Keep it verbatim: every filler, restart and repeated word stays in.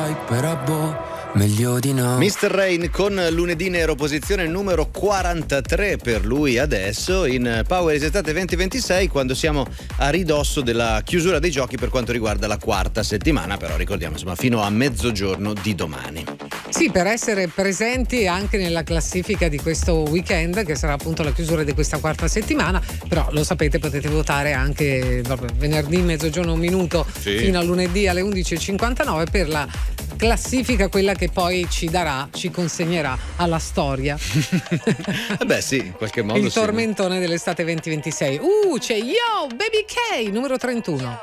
sai, però boh, meglio di no. mister Rain con Lunedì Nero, posizione numero quarantatré per lui adesso in Power Estate venti ventisei, quando siamo a ridosso della chiusura dei giochi per quanto riguarda la quarta settimana, però ricordiamo insomma fino a mezzogiorno di domani. Sì, per essere presenti anche nella classifica di questo weekend, che sarà appunto la chiusura di questa quarta settimana, però lo sapete, potete votare anche vabbè, venerdì mezzogiorno un minuto sì. fino a lunedì alle undici e cinquantanove per la classifica, quella che poi ci darà, ci consegnerà alla storia. Beh sì, in qualche modo il sì. tormentone dell'estate venti ventisei. Uh, c'è Yo Baby K numero trentuno.